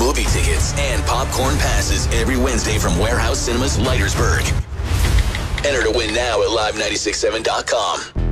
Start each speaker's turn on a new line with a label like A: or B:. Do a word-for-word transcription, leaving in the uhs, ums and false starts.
A: movie tickets, and popcorn passes every Wednesday from Warehouse Cinemas, Leitersburg. Enter to win now at live nine six seven dot com.